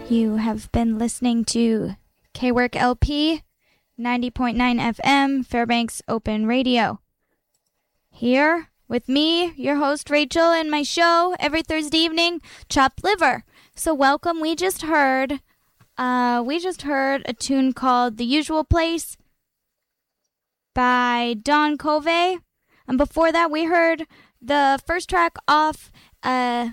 You have been listening to KWork LP 90.9 FM Fairbanks Open Radio. Here with me, your host Rachel, and my show every Thursday evening, Chopped Liver. So welcome. We just heard a tune called The Usual Place by Don Covey. And before that, we heard the first track off the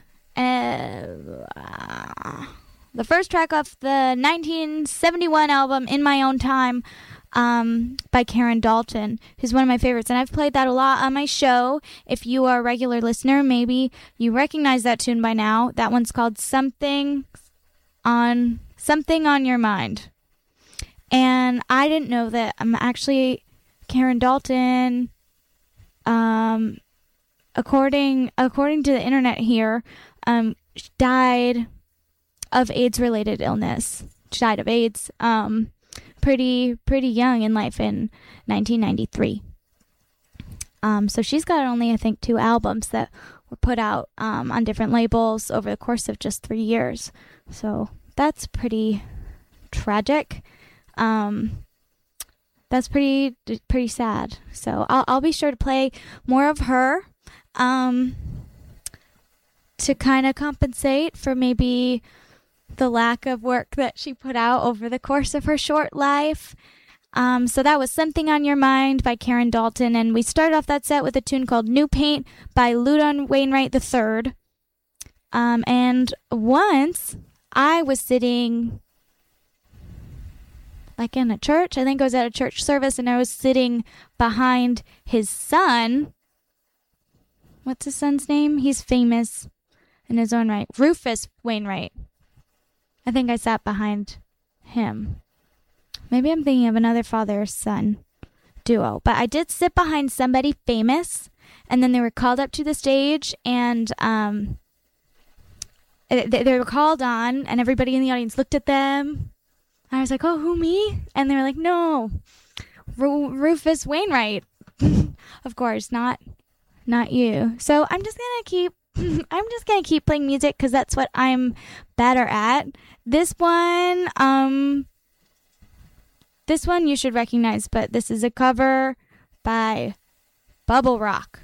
1971 album In My Own Time by Karen Dalton, who's one of my favorites. And I've played that a lot on my show. If you are a regular listener, maybe you recognize that tune by now. That one's called Something on Your Mind. And I didn't know that actually Karen Dalton, according to the internet here, died of AIDS-related illness. She died of AIDS pretty young in life in 1993. So she's got only, I think, 2 albums that were put out on different labels over the course of just 3 years. So that's pretty tragic. That's pretty sad. So I'll be sure to play more of her to kind of compensate for maybe the lack of work that she put out over the course of her short life. So that was Something on Your Mind by Karen Dalton, and we started off that set with a tune called New Paint by Loudon Wainwright III. And once I was sitting like in a church. I think I was at a church service, and I was sitting behind his son. What's his son's name? He's famous in his own right. Rufus Wainwright. I think I sat behind him. Maybe I'm thinking of another father-son duo. But I did sit behind somebody famous, and then they were called up to the stage, and they were called on, and everybody in the audience looked at them. I was like, oh, who, me? And they were like, no, Rufus Wainwright. Of course, not you. So I'm just gonna keep playing music because that's what I'm better at. This one you should recognize, but this is a cover by Bubble Rock.